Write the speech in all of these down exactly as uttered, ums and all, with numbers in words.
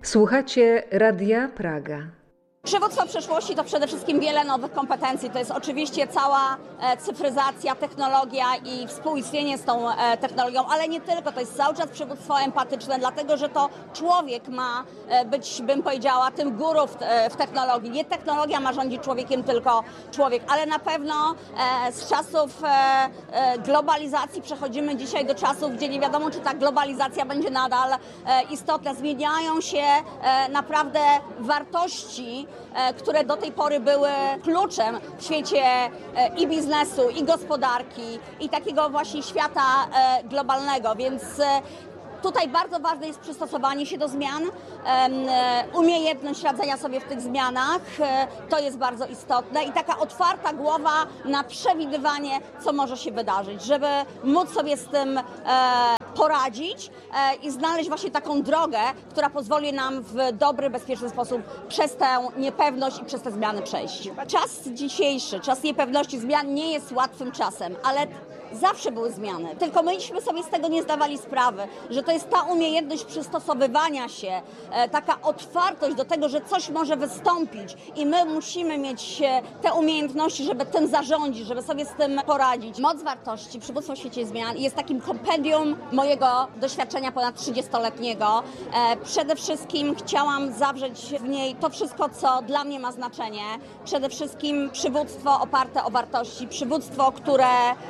Słuchacie Radia Praga. Przywództwo przyszłości to przede wszystkim wiele nowych kompetencji. To jest oczywiście cała e, cyfryzacja, technologia i współistnienie z tą e, technologią, ale nie tylko. To jest cały czas przywództwo empatyczne, dlatego że to człowiek ma e, być, bym powiedziała, tym guru w, e, w technologii. Nie technologia ma rządzić człowiekiem, tylko człowiek. Ale na pewno e, z czasów e, e, globalizacji przechodzimy dzisiaj do czasów, gdzie nie wiadomo, czy ta globalizacja będzie nadal e, istotna. Zmieniają się e, naprawdę wartości, które do tej pory były kluczem w świecie i biznesu, i gospodarki, i takiego właśnie świata globalnego, więc tutaj bardzo ważne jest przystosowanie się do zmian, umiejętność radzenia sobie w tych zmianach, to jest bardzo istotne i taka otwarta głowa na przewidywanie, co może się wydarzyć, żeby móc sobie z tym poradzić i znaleźć właśnie taką drogę, która pozwoli nam w dobry, bezpieczny sposób przez tę niepewność i przez te zmiany przejść. Czas dzisiejszy, czas niepewności, zmian nie jest łatwym czasem, ale zawsze były zmiany, tylko myśmy sobie z tego nie zdawali sprawy, że to jest ta umiejętność przystosowywania się, taka otwartość do tego, że coś może wystąpić i my musimy mieć te umiejętności, żeby tym zarządzić, żeby sobie z tym poradzić. Moc wartości, przywództwo w świecie zmian jest takim kompendium mojego doświadczenia ponad trzydziestoletniego. Przede wszystkim chciałam zawrzeć w niej to wszystko, co dla mnie ma znaczenie. Przede wszystkim przywództwo oparte o wartości, przywództwo, które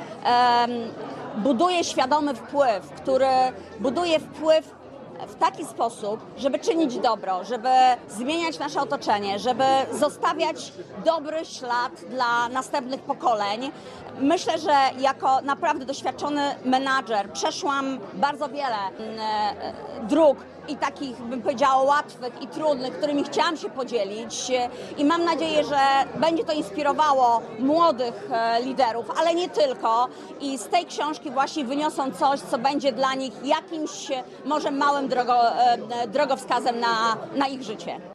buduje świadomy wpływ, który buduje wpływ w taki sposób, żeby czynić dobro, żeby zmieniać nasze otoczenie, żeby zostawiać dobry ślad dla następnych pokoleń. Myślę, że jako naprawdę doświadczony menadżer przeszłam bardzo wiele dróg i takich, bym powiedziała, łatwych i trudnych, którymi chciałam się podzielić i mam nadzieję, że będzie to inspirowało młodych liderów, ale nie tylko i z tej książki właśnie wyniosą coś, co będzie dla nich jakimś może małym drogo, drogowskazem na, na ich życie.